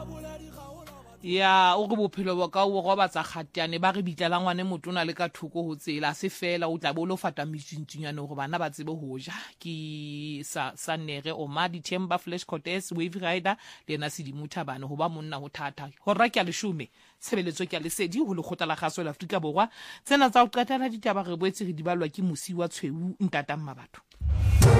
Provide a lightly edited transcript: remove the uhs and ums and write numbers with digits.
ya o re bophelo bo ka o roba tsa kgatane ba re bitlela ngwane motona le ka thoko ho tsela se fela o tla bo lo fata mitsintsunyane gore bana ba tsebe ho ja ke sa nere o ma di Themba Flash Cortez Wave Rider le na se di muthabane ho ba monna ho thata ho ra ke a leshome tshebeletso ke a lesedi ho le khotla la gaso la Afrika Borwa tsena tsa o qetela ditaba re boetse re di balwa ke mosi wa tshweu ntata mmabatho.